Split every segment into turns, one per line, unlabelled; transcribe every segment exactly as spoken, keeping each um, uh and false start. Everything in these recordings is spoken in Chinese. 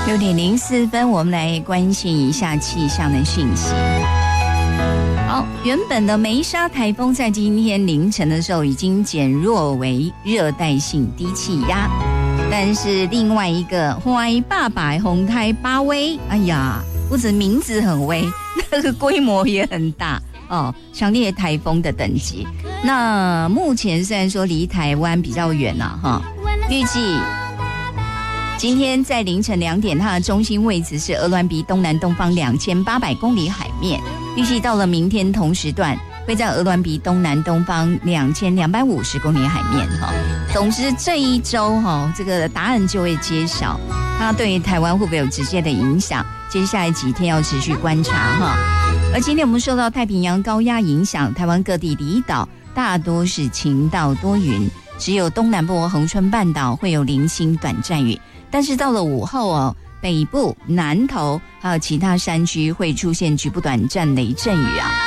六点零四分，我们来关心一下气象的讯息。好，原本的梅沙台风在今天凌晨的时候已经减弱为热带性低气压，但是另外一个花爸爸红台巴威，哎呀，不止名字很威，那个规模也很大哦，强烈台风的等级。那目前虽然说离台湾比较远啊，哈，预计今天在凌晨两点，它的中心位置是鹅銮鼻东南东方两千八百公里海面。预计到了明天同时段，会在鹅銮鼻东南东方两千两百五十公里海面。哈，总之这一周哈，这个答案就会揭晓，它对台湾会不会有直接的影响？接下来几天要持续观察哈。而今天我们受到太平洋高压影响，台湾各地离岛大多是晴到多云，只有东南部和恒春半岛会有零星短暂雨。但是到了午后哦，北部、南投还有其他山区会出现局部短暂雷阵雨啊。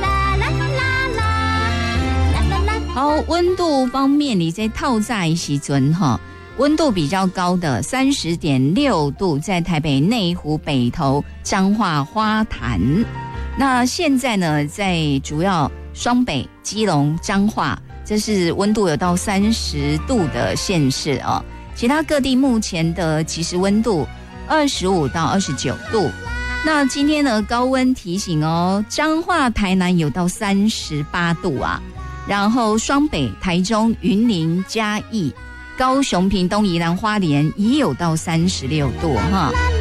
好，温度方面，你在透早的时阵哈，温度比较高的三十点六度，在台北内湖、北投、彰化、花坛。那现在呢，在主要双北、基隆、彰化，这是温度有到三十度的县市哦。其他各地目前的即时温度二十五到二十九度。那今天呢，高温提醒哦，彰化、台南有到三十八度啊，然后双北、台中、云林、嘉义、高雄、屏东、宜兰、花莲也有到三十六度哈。